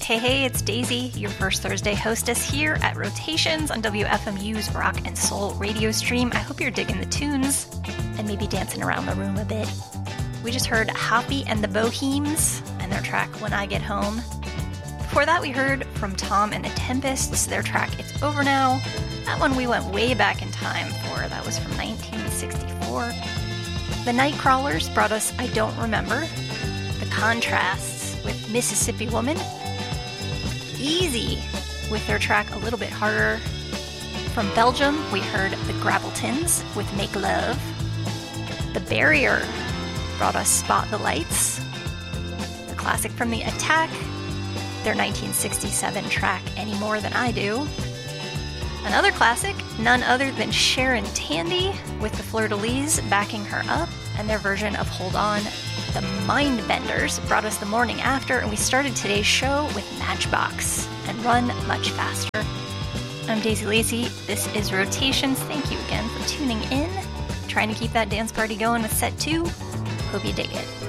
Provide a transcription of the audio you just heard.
Hey, it's Daisy, your first Thursday hostess here at Rotations on WFMU's Rock and Soul radio stream. I hope you're digging the tunes and maybe dancing around the room a bit. We just heard Hoppy and the Bohemes and their track When I Get Home. Before that, we heard from Tom and the Tempests, their track It's Over Now. That one we went way back in time for. That was from 1964. The Nightcrawlers brought us I Don't Remember. The Contrasts with Mississippi Woman. Easy with their track A Little Bit Harder. From Belgium, we heard the Graveltons with Make Love. The Barrier brought us Spot the Lights. The classic from The Attack, their 1967 track Any More Than I Do. Another classic, none other than Sharon Tandy with the Fleur-de-Lis backing her up, and their version of Hold On. The Mindbenders brought us The Morning After, and we started today's show with Matchbox and Run Much Faster. I'm Daisy Lacey. This is Rotations. Thank you again for tuning in. Trying to keep that dance party going with set 2. Hope you dig it.